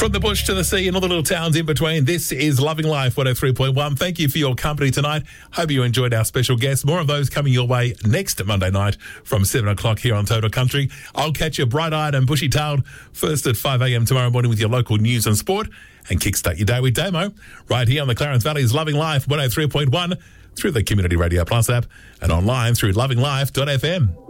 From the bush to the sea and all the little towns in between, this is Loving Life 103.1. Thank you for your company tonight. Hope you enjoyed our special guests. More of those coming your way next Monday night from 7 o'clock here on Total Country. I'll catch you bright-eyed and bushy-tailed first at 5 a.m. tomorrow morning with your local news and sport and kickstart your day with Damo right here on the Clarence Valley's Loving Life 103.1 through the Community Radio Plus app and online through lovinglife.fm.